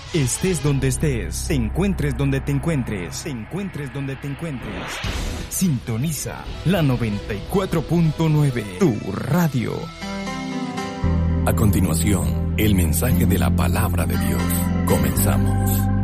Estés donde estés, te encuentres donde te encuentres, sintoniza la 94.9, tu radio. A continuación, el mensaje de la palabra de Dios. Comenzamos.